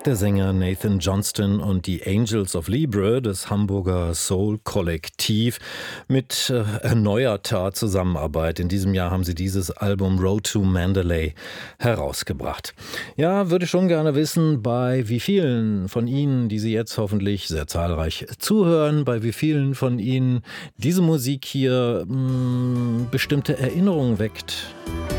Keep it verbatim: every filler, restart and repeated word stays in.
Der Sänger Nathan Johnston und die Angels of Libre, das Hamburger Soul-Kollektiv, mit äh, erneuerter Zusammenarbeit. In diesem Jahr haben sie dieses Album Road to Mandalay herausgebracht. Ja, würde schon gerne wissen, bei wie vielen von Ihnen, die Sie jetzt hoffentlich sehr zahlreich zuhören, bei wie vielen von Ihnen diese Musik hier mh, bestimmte Erinnerungen weckt.